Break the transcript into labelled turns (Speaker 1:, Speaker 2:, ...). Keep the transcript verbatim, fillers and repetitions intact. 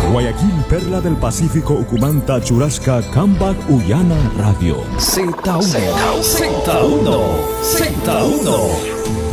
Speaker 1: Guayaquil, Perla del Pacífico, Ucumanta, Churasca, Cambac, Uyana, Radio.
Speaker 2: Z uno, Z uno, Z uno.